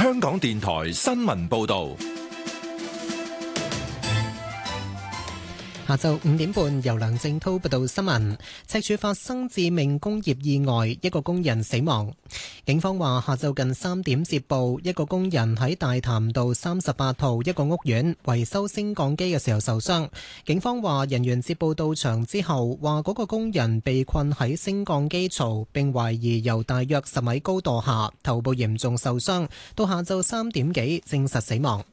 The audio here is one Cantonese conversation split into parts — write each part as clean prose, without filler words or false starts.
香港電台新聞報道。 下晝5點半，由梁正濤報道新聞。赤柱發生致命工業意外，一個工人死亡。警方話，下晝近3點接報，一個工人喺大潭道38號一個屋苑維修升降機嘅時候受傷。警方話，人員接報到場之後，話嗰個工人被困喺升降機槽，並懷疑由大約10米高墮下，頭部嚴重受傷。到下晝3點幾，證實死亡。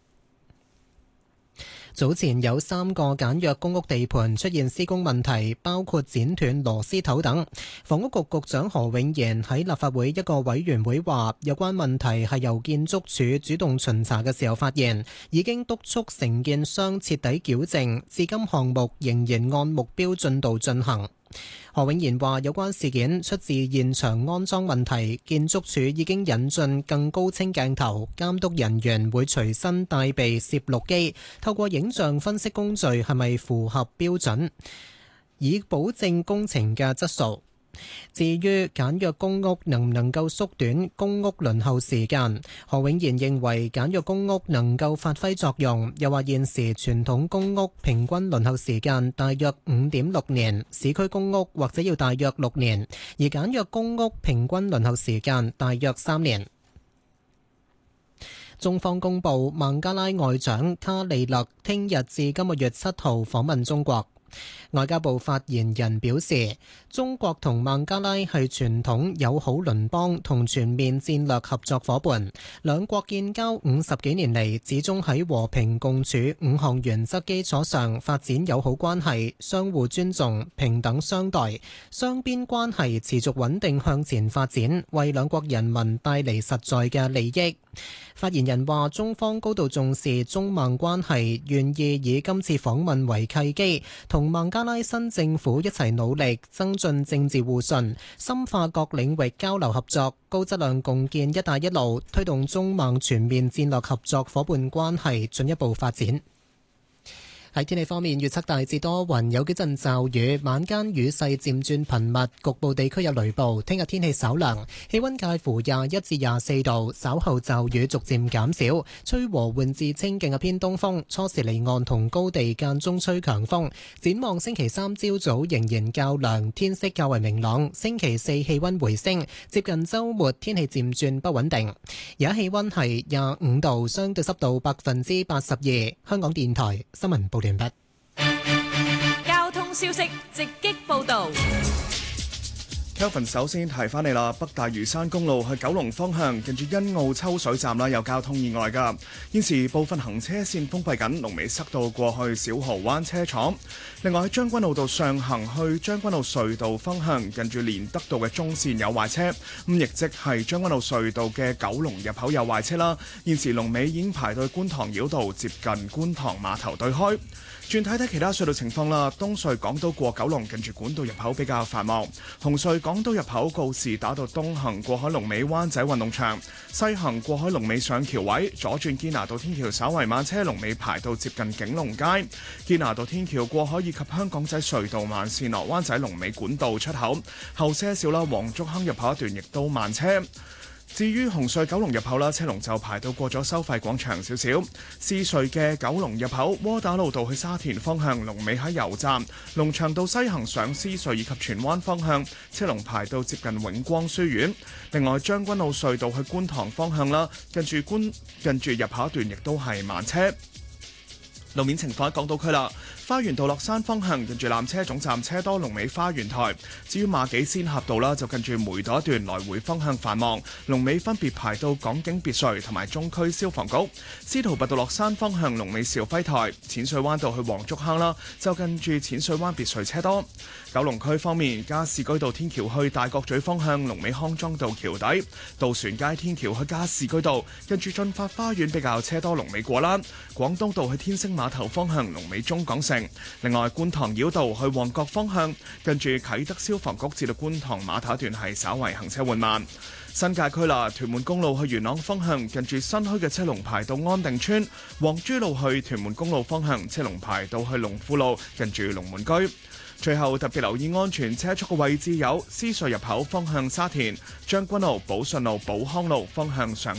早前有3個簡約公屋地盤出現施工問題，包括剪斷螺絲頭等。房屋局局長何永賢喺立法會一個委員會話，有關問題係由建築署主動巡查嘅時候發現，已經督促承建商徹底矯正，至今項目仍然按目標進度進行。何永賢話，有關事件出自現場安裝問題，建築署已經引進更高清鏡頭，監督人員會隨身帶備攝錄機，透過影像分析工序係咪符合標準，以保證工程嘅質素。至於簡約公屋能唔能夠縮短公屋輪候時間，何永賢認為簡約公屋能夠發揮作用，又話現時傳統公屋平均輪候時間大約5.6年，市區公屋或者要大約6年，而簡約公屋平均輪候時間大約3年。中方公布孟加拉外長卡利勒聽日至今個月7號訪問中國。外交部發言人表示，中國同孟加拉係傳統友好鄰邦同全面戰略合作夥伴，兩國建交50幾年嚟，始終喺和平共處5項原則基礎上發展友好關係，相互尊重、平等相待，雙邊關係持續穩定向前發展，為兩國人民帶嚟實在嘅利益。發言人話，中方高度重視中孟關係，願意以今次訪問為契機，同孟加拉新政府一齊努力，增進政治互信，深化各領域交流合作，高質量共建一帶一路，推動中孟全面戰略合作夥伴關係進一步發展。喺天氣方面，預測大致多雲，有幾陣驟雨，晚間雨勢漸轉頻密，局部地區有雷暴。聽日天氣稍涼，氣溫介乎21至24度，稍後驟雨逐漸減少，吹和緩至清勁嘅偏東風，初時離岸同高地間中吹強風。展望星期3朝早仍然較涼，天色較為明朗。星期4氣溫回升，接近週末天氣漸轉不穩定。而家氣溫係25度，相對濕度82%。香港電台新聞報完畢。 交通消息直擊報道。 Kelvin 首先提翻你啦，北大嶼山公路去九龍方向，近住欣澳抽水站啦，有交通意外㗎。現時部分行車線封閉緊，龍尾塞到過去小蠔灣車廠。另外喺將軍澳道上行去將軍澳隧道方向，近住連德道嘅中線有壞車，咁亦即係將軍澳隧道嘅九龍入口有壞車啦。現時龍尾已經排到觀塘繞道，接近觀塘碼頭對開。轉睇睇其他隧道情況啦，東隧港島過九龍近住管道入口比較繁忙，紅隧港島入口告士打道東行過海龍尾灣仔運動場，西行過海龍尾上橋位，左轉堅拿道天橋稍為慢車，龍尾排到接近景隆街，堅拿道天橋過海以及香港仔隧道慢線落灣仔龍尾管道出口，後些少啦，黃竹坑入口一段亦都慢車。至於紅隧九龍入口啦，車龍就排到過咗收費廣場少少。獅隧嘅九龍入口，窩打老道去沙田方向，龍尾喺油站；龍翔道西行上獅隧以及荃灣方向，車龍排到接近永光書院。另外將軍澳隧道去觀塘方向啦，近住入口一段亦都係慢車。路面情況喺港島區啦，花園道落山方向近住纜車總站車多，龍尾花園台。至於馬己仙峽道啦，就近住梅道一段來回方向繁忙，龍尾分別排到港景別墅同埋中區消防局。司徒拔道落山方向龍尾兆輝台，淺水灣道去黃竹坑啦，就近住淺水灣別墅車多。九龍區方面，加士居道天橋去大角咀方向龍尾康莊道橋底，渡船街天橋去加士居道近住駿發花園比較車多，龍尾過欄。廣東道去天星碼頭方向龍尾中港城。另外觀塘繞道去旺角方向近住啟德消防局至到觀塘碼頭一段係稍為行車緩慢。新界區啦，屯門公路去元朗方向近住新墟嘅車龍排到安定村，黃珠路去屯門公路方向車龍排到去龍富路近住龍門居。最後特別留意安全車速嘅位置有獅隧入口方向沙田、將軍澳、寶順路、寶康路方向上